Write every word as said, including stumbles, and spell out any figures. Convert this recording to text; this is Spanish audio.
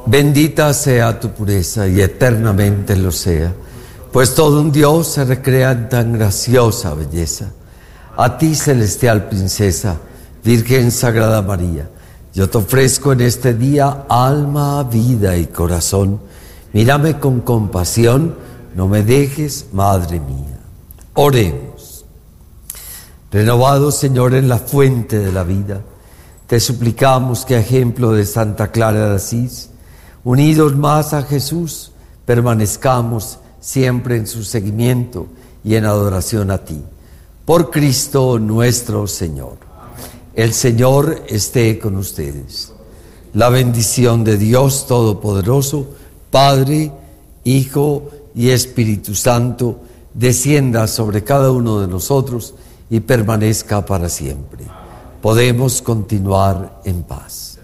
Bendita sea tu pureza y eternamente lo sea, pues todo un Dios se recrea en tan graciosa belleza. A ti, celestial princesa, Virgen Sagrada María, yo te ofrezco en este día alma, vida y corazón. Mírame con compasión, no me dejes, Madre mía. Oremos. Renovado, Señor, en la fuente de la vida, te suplicamos que, a ejemplo de Santa Clara de Asís, unidos más a Jesús, permanezcamos siempre en su seguimiento y en adoración a ti. Por Cristo nuestro Señor. El Señor esté con ustedes. La bendición de Dios Todopoderoso, Padre, Hijo y Espíritu Santo, descienda sobre cada uno de nosotros y permanezca para siempre. Podemos continuar en paz.